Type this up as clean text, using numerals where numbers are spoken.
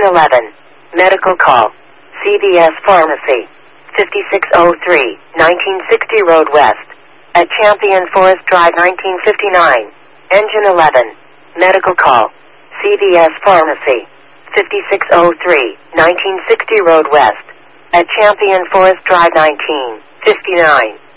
11. Medical call. CVS Pharmacy. 5603, 1960 Road West. At Champion Forest Drive, 1959. Engine 11. Medical call. CVS Pharmacy. 5603, 1960 Road West. At Champion Forest Drive, 1959.